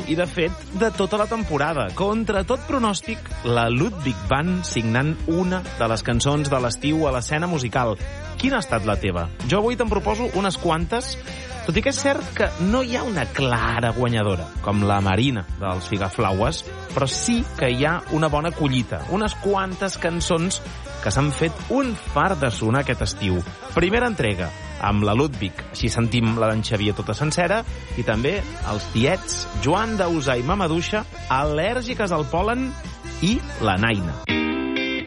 i, de fet, de tota la temporada. Contra tot pronòstic, la Ludwig Band signant una de les cançons de l'estiu a l'escena musical. Quina ha estat la teva? Jo avui te'n proposo unes quantes, tot i que és cert que no hi ha una clara guanyadora, com la Marina dels Figaflaues, però sí que hi ha una bona collita, unes quantes cançons que s'han fet un fart de sonar aquest estiu. Primera entrega, amb la Ludwig, així sentim la d'en Xavier tota sencera, i també els tiets Joan Dausà i Mamaduixa, al·lèrgiques al pol·len, i la Naina.